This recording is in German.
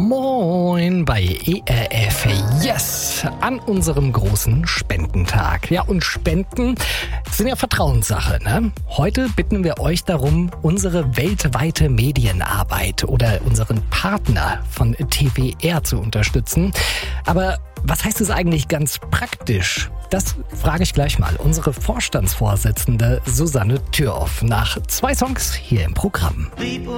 Moin bei ERF Yes an unserem großen Spendentag. Ja, und Spenden sind ja Vertrauenssache, ne? Heute bitten wir euch darum, unsere weltweite Medienarbeit oder unseren Partner von TWR zu unterstützen. Aber was heißt es eigentlich ganz praktisch? Das frage ich gleich mal unsere Vorstandsvorsitzende Susanne Thürhoff nach 2 Songs hier im Programm.